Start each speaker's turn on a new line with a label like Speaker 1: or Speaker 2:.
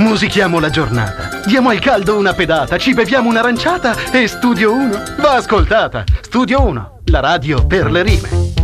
Speaker 1: musichiamo la giornata, diamo al caldo una pedata, ci beviamo un'aranciata e Studio 1 va ascoltata. Studio 1, la radio per le rime.